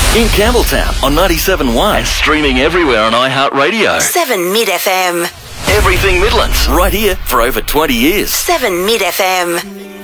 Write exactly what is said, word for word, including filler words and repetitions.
In Campbelltown on ninety-seven point one and streaming everywhere on iHeartRadio. seven Mid F M. Everything Midlands, right here for over twenty years. seven Mid F M.